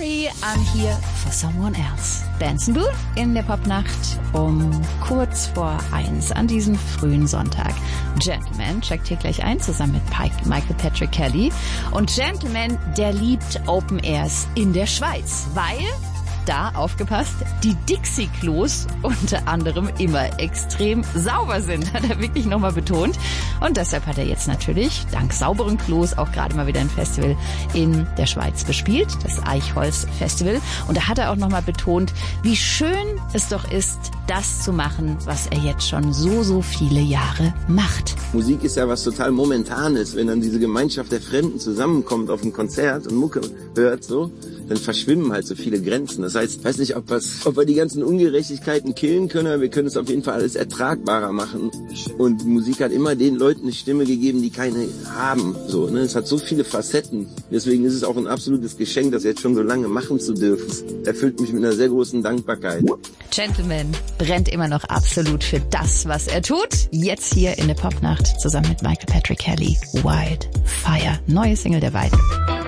Sorry, I'm here for someone else. Benson Boone in der Popnacht um kurz vor 1 an diesem frühen Sonntag. Gentleman checkt hier gleich ein, zusammen mit Michael Patrick Kelly. Und Gentleman, der liebt Open Airs in der Schweiz, weil... Da, aufgepasst, die Dixie-Klos unter anderem immer extrem sauber sind, hat er wirklich nochmal betont. Und deshalb hat er jetzt natürlich, dank sauberen Klos, auch gerade mal wieder ein Festival in der Schweiz bespielt, das Eichholz-Festival. Und da hat er auch nochmal betont, wie schön es doch ist, das zu machen, was er jetzt schon so viele Jahre macht. Musik ist ja was total Momentanes, wenn dann diese Gemeinschaft der Fremden zusammenkommt auf ein Konzert und Mucke hört, so, dann verschwimmen halt so viele Grenzen. Das heißt, ich weiß nicht, ob wir die ganzen Ungerechtigkeiten killen können, aber wir können es auf jeden Fall alles ertragbarer machen. Und Musik hat immer den Leuten eine Stimme gegeben, die keine haben. So, ne? Es hat so viele Facetten. Deswegen ist es auch ein absolutes Geschenk, das jetzt schon so lange machen zu dürfen. Erfüllt mich mit einer sehr großen Dankbarkeit. Gentleman brennt immer noch absolut für das, was er tut. Jetzt hier in der Popnacht zusammen mit Michael Patrick Kelly. Wildfire. Neue Single der beiden.